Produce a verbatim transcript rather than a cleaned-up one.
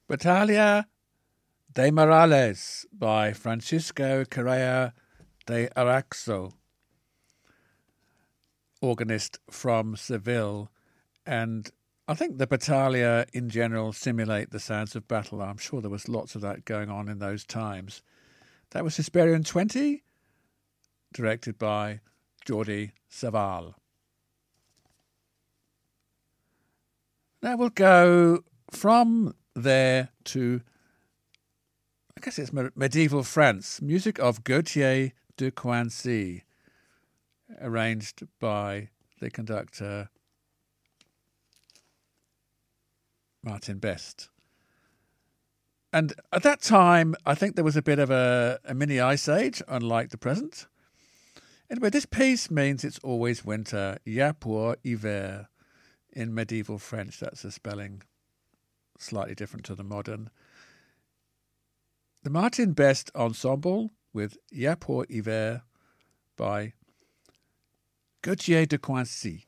Battaglia de Morales by Francisco Correa de Araxo, organist from Seville. And I think the battaglia in general simulate the sounds of battle. I'm sure there was lots of that going on in those times. That was Hesperian twenty, directed by Jordi Savall. Now we'll go from there to, I guess it's medieval France, music of Gauthier de Coincy, arranged by the conductor Martin Best. And at that time, I think there was a bit of a, a mini ice age, unlike the present. Anyway, this piece means it's always winter, y a pour hiver, in medieval French. That's a spelling slightly different to the modern. The Martin Best Ensemble with Y a pour hiver by Gauthier de Coincy.